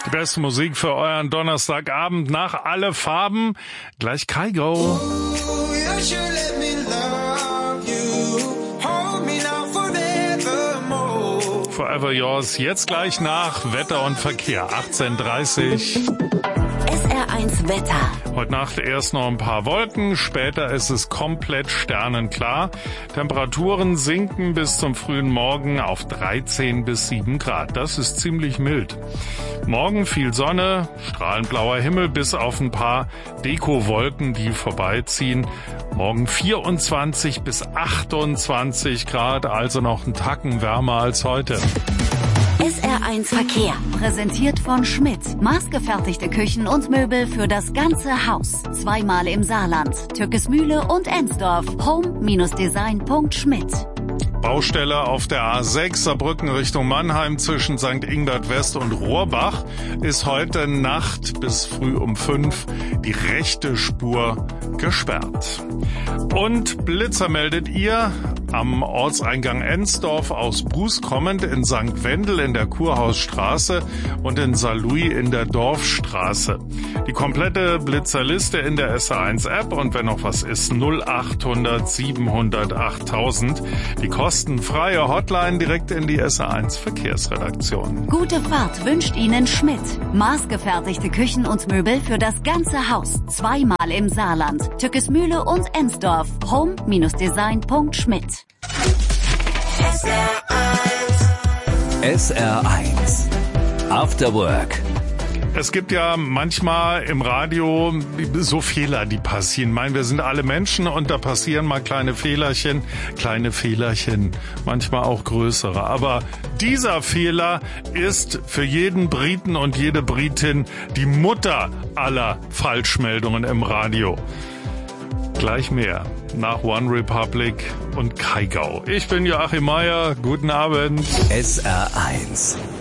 Die beste Musik für euren Donnerstagabend nach Alle Farben. Gleich Kygo. Forever Yours. Jetzt gleich nach Wetter und Verkehr. 18:30. SR1 Wetter. Heute Nacht erst noch ein paar Wolken, später ist es komplett sternenklar. Temperaturen sinken bis zum frühen Morgen auf 13 bis 7 Grad. Das ist ziemlich mild. Morgen viel Sonne, strahlend blauer Himmel bis auf ein paar Dekowolken, die vorbeiziehen. Morgen 24 bis 28 Grad, also noch einen Tacken wärmer als heute. SR1 Verkehr. Präsentiert von Schmidt. Maßgefertigte Küchen und Möbel für das ganze Haus. Zweimal im Saarland. Türkesmühle und Ensdorf. home-design.schmidt. Baustelle auf der A6 Saarbrücken Richtung Mannheim zwischen St. Ingbert West und Rohrbach ist heute Nacht bis früh um 5 die rechte Spur gesperrt. Und Blitzer meldet ihr am Ortseingang Ensdorf aus Buß kommend in St. Wendel in der Kurhausstraße und in Saarlouis in der Dorfstraße. Die komplette Blitzerliste in der SR1-App und wenn noch was ist, 0800 700 8000. Die kostenfreie Hotline direkt in die SR1 Verkehrsredaktion. Gute Fahrt wünscht Ihnen Schmidt. Maßgefertigte Küchen und Möbel für das ganze Haus. Zweimal im Saarland. Türkesmühle und Ensdorf. home-design.schmidt. SR1 After Work. Es gibt ja manchmal im Radio so Fehler, die passieren. Ich meine, wir sind alle Menschen und da passieren mal kleine Fehlerchen, manchmal auch größere. Aber dieser Fehler ist für jeden Briten und jede Britin die Mutter aller Falschmeldungen im Radio. Gleich mehr nach One Republic und Kygo. Ich bin Joachim Meier. Guten Abend. SR1